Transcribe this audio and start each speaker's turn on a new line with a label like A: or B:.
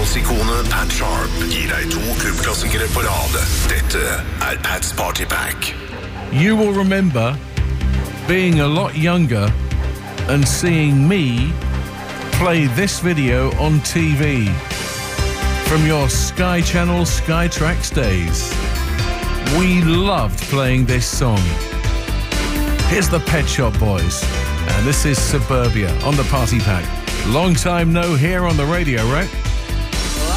A: 80-tallsikonet Pat Sharp gir deg 2 klubbklassikere på rad. Dette Pat's Party Pack.
B: You will remember being a lot younger and seeing me play this video on TV from your Sky Channel Sky Tracks days. We loved playing this song. Here's the Pet Shop Boys, and this is Suburbia on the Party Pack. Long time no here on the radio, right?